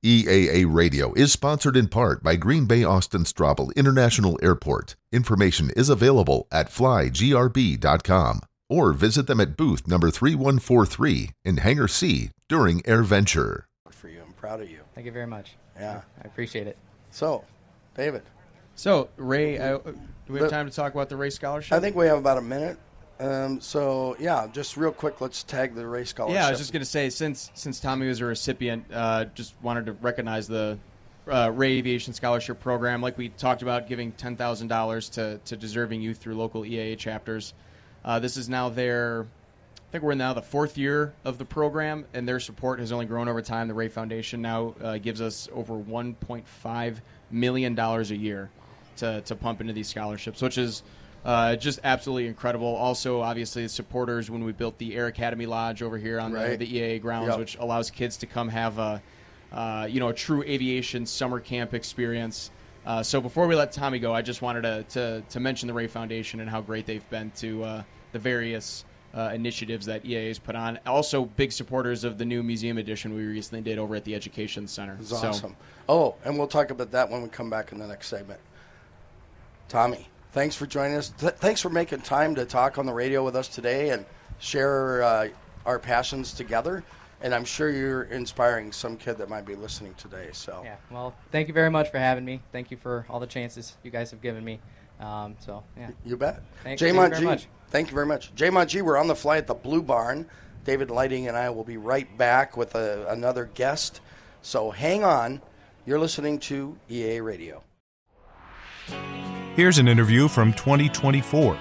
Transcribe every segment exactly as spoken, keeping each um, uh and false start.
E A A Radio is sponsored in part by Green Bay Austin Straubel International Airport. Information is available at fly g r b dot com or visit them at booth number three one four three in Hangar C during AirVenture. For you, I'm proud of you. Thank you very much. Yeah, I appreciate it. So, David. So, Ray, uh, do we have time to talk about the Ray Scholarship? I think we have about a minute. Um, so, yeah, just real quick, let's tag the Ray Scholarship. Yeah, I was just going to say, since since Tommy was a recipient, uh, just wanted to recognize the uh, Ray Aviation Scholarship Program. Like we talked about, giving ten thousand dollars to, to deserving youth through local E A A chapters. Uh, this is now their, I think we're in now the fourth year of the program, and their support has only grown over time. The Ray Foundation now uh, gives us over one point five million dollars a year to, to pump into these scholarships, which is Uh, just absolutely incredible. Also, obviously, the supporters when we built the Air Academy Lodge over here on right. the, the E A A grounds, yep. which allows kids to come have a, uh, you know, a true aviation summer camp experience. Uh, so before we let Tommy go, I just wanted to, to, to mention the Ray Foundation and how great they've been to uh, the various uh, initiatives that E A A has put on. Also, big supporters of the new museum edition we recently did over at the Education Center. It's so. awesome. Oh, and we'll talk about that when we come back in the next segment. Tommy. Thanks for joining us. Th- thanks for making time to talk on the radio with us today and share uh, our passions together. And I'm sure you're inspiring some kid that might be listening today. So yeah, well, thank you very much for having me. Thank you for all the chances you guys have given me. Um, so yeah, you bet. Thank, J. thank you very G, much. Thank you very much, J. G. We're on the fly at the Blue Barn. David Lighting and I will be right back with a, another guest. So hang on. You're listening to E A A Radio. Here's an interview from twenty twenty-four.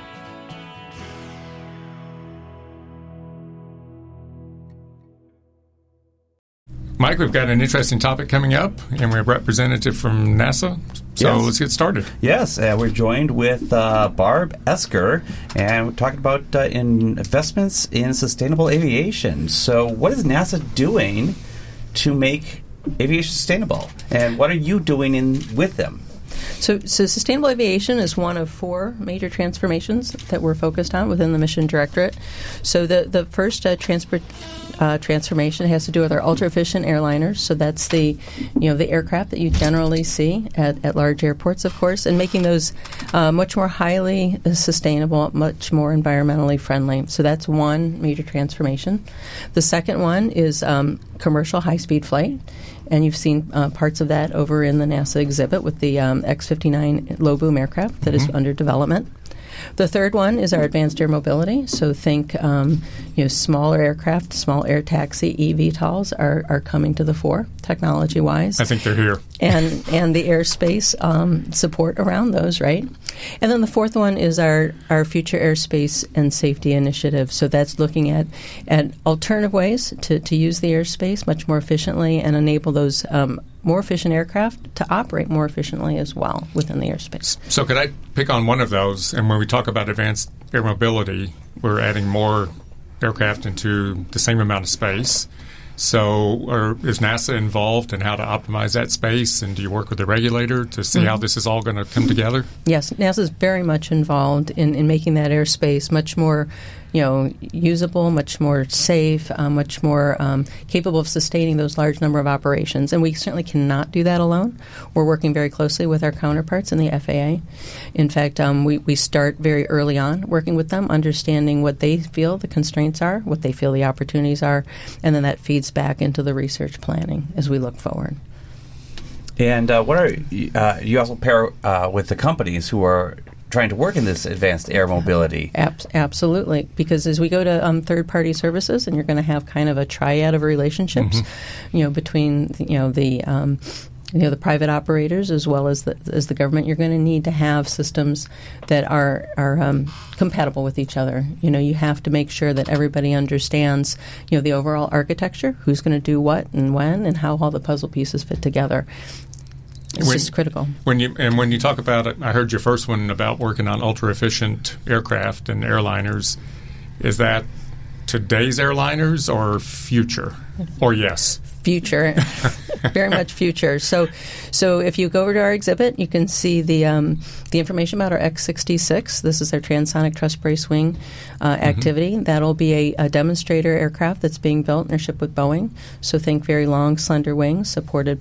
Mike, we've got an interesting topic coming up, and we have a representative from NASA. So yes. Let's get started. Yes, uh, we're joined with uh, Barb Esker, and we're talking about uh, investments in sustainable aviation. So what is NASA doing to make aviation sustainable, and what are you doing in with them? So, so sustainable aviation is one of four major transformations that we're focused on within the Mission Directorate. So the, the first uh, transport uh, transformation has to do with our ultra-efficient airliners. So that's the, you know, the aircraft that you generally see at, at large airports, of course, and making those uh, much more highly sustainable, much more environmentally friendly. So that's one major transformation. The second one is um, commercial high-speed flight. And you've seen uh, parts of that over in the NASA exhibit with the um, X fifty-nine low-boom aircraft that mm-hmm. is under development. The third one is our advanced air mobility. So think, um, you know, smaller aircraft, small air taxi, E V TOLs are, are coming to the fore, technology-wise. I think they're here. And and the airspace um, support around those, right? And then the fourth one is our, our future airspace and safety initiative. So that's looking at, at alternative ways to, to use the airspace much more efficiently and enable those um, more efficient aircraft to operate more efficiently as well within the airspace. So could I pick on one of those? And when we talk about advanced air mobility, we're adding more aircraft into the same amount of space. So are, is NASA involved in how to optimize that space? And do you work with the regulator to see mm-hmm. how this is all going to come together? Yes, NASA is very much involved in, in making that airspace much more, you know, usable, much more safe, uh, much more um, capable of sustaining those large number of operations. And we certainly cannot do that alone. We're working very closely with our counterparts in the F A A. In fact, um, we, we start very early on working with them, understanding what they feel the constraints are, what they feel the opportunities are, and then that feeds back into the research planning as we look forward. And uh, what are uh, you also pair uh, with the companies who are trying to work in this advanced air mobility? Ab- absolutely, because as we go to um, third-party services, and you're going to have kind of a triad of relationships, mm-hmm. you know, between you know the um, you know the private operators as well as the as the government, you're going to need to have systems that are are um, compatible with each other. You know, you have to make sure that everybody understands you know the overall architecture, who's going to do what and when, and how all the puzzle pieces fit together. It's when, just critical. When you and when you talk about it, I heard your first one about working on ultra efficient aircraft and airliners. Is that today's airliners or future? Or yes? Future, very much future. So, so if you go over to our exhibit, you can see the um, the information about our X sixty-six. This is our transonic truss brace wing uh, activity. Mm-hmm. That'll be a, a demonstrator aircraft that's being built in partnership with Boeing. So think very long, slender wings supported